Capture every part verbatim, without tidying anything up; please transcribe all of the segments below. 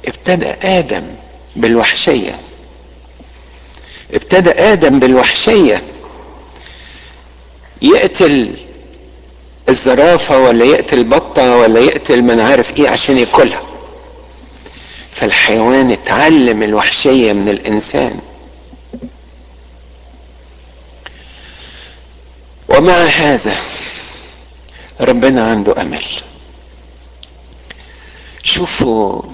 ابتدى آدم بالوحشية، ابتدى آدم بالوحشية، يقتل الزرافة ولا يقتل البطة ولا يقتل من عارف ايه عشان ياكلها. فالحيوان اتعلم الوحشية من الانسان. ومع هذا ربنا عنده امل. شوفوا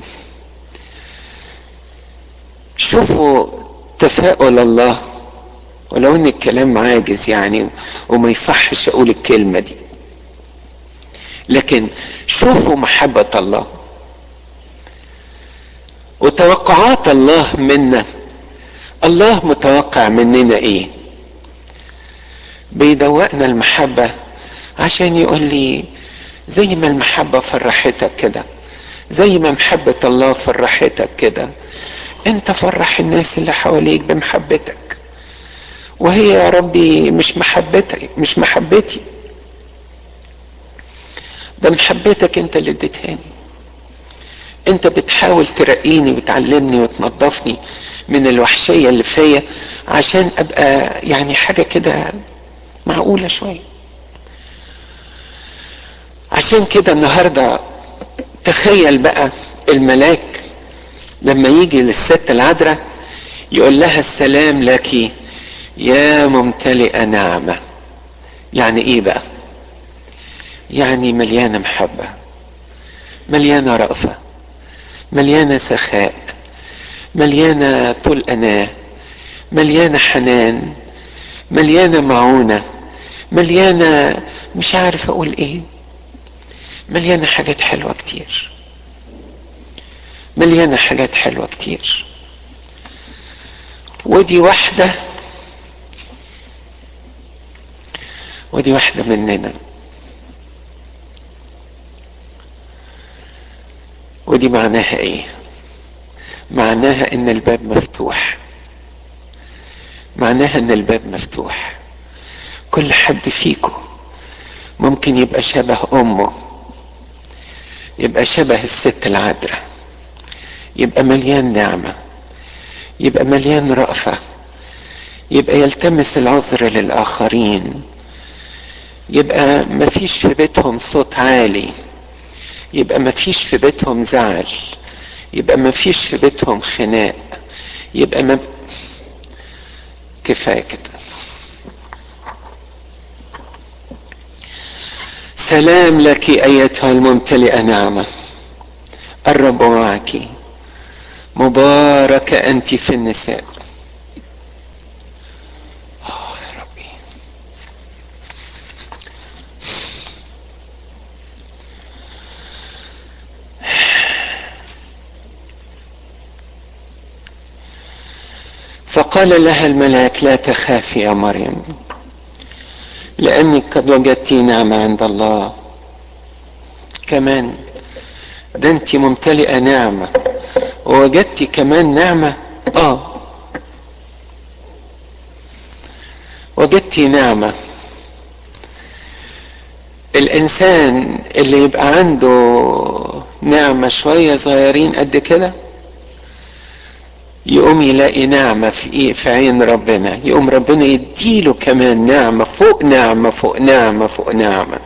شوفوا تفاؤل الله، ولو ان الكلام عاجز يعني وما يصحش اقول الكلمة دي، لكن شوفوا محبة الله وتوقعات الله منا. الله متوقع مننا ايه؟ بيدوقنا المحبة عشان يقول لي زي ما المحبة فرحتك كده، زي ما محبة الله فرحتك كده، انت فرح الناس اللي حواليك بمحبتك. وهي يا ربي مش محبتك، مش محبتي، ده محبتك انت اللي اديتهاني. انت بتحاول ترقيني وتعلمني وتنظفني من الوحشية اللي فيا عشان ابقى يعني حاجة كده معقولة شوية. عشان كده النهاردة تخيل بقى الملاك لما يجي للست العذراء يقول لها السلام لك يا ممتلئة نعمة. يعني ايه بقى؟ يعني مليانة محبة، مليانة رأفة، مليانة سخاء، مليانة طول أناة، مليانة حنان، مليانة معونة، مليانة مش عارف أقول إيه، مليانة حاجات حلوة كتير، مليانة حاجات حلوة كتير. ودي واحدة ودي واحدة مننا، ودي معناها ايه؟ معناها ان الباب مفتوح، معناها ان الباب مفتوح. كل حد فيكم ممكن يبقى شبه امه، يبقى شبه الست العذراء، يبقى مليان نعمة، يبقى مليان رأفة، يبقى يلتمس العذر للآخرين، يبقى مفيش في بيتهم صوت عالي، يبقى مفيش في بيتهم زعل، يبقى مفيش في بيتهم خناق، يبقى ما كفاية كده. سلام لك ايتها الممتلئة نعمة، الرب معك، مباركة انت في النساء. آه يا ربي. فقال لها الملاك لا تخافي يا مريم، لأنك قد وجدت نعمة عند الله. كمان ده انت ممتلئة نعمة ووجدتي كمان نعمة. اه وجدتي نعمة. الانسان اللي يبقى عنده نعمة شوية صغيرين قد كده يقوم يلاقي نعمة في في عين ربنا، يقوم ربنا يديله كمان نعمة فوق نعمة فوق نعمة فوق نعمة.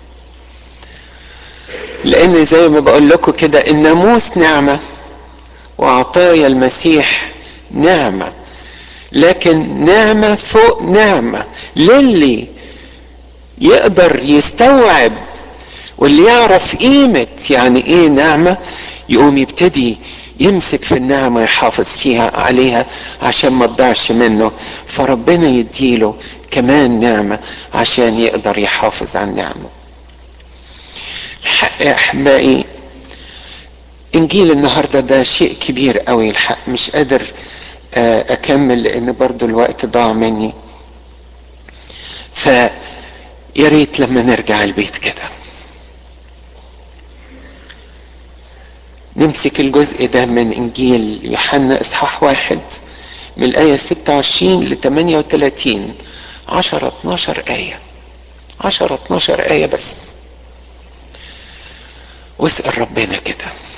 لان زي ما بقول لكم كده الناموس نعمة وعطايا المسيح نعمة، لكن نعمة فوق نعمة للي يقدر يستوعب واللي يعرف قيمة يعني ايه نعمة، يقوم يبتدي يمسك في النعمة يحافظ فيها عليها عشان ما تضيعش منه، فربنا يديله كمان نعمة عشان يقدر يحافظ على النعمة. الحق يا احبائي انجيل النهاردة ده شيء كبير قوي، الحق مش قادر اكمل لان برضو الوقت ضاع مني. فيا ريت لما نرجع البيت كده نمسك الجزء ده من انجيل يوحنا اصحاح واحد من الايه ستة وعشرين ل ثمانية وثلاثين، عشرة اتناشر ايه، عشرة اتناشر ايه بس، واسأل ربنا كده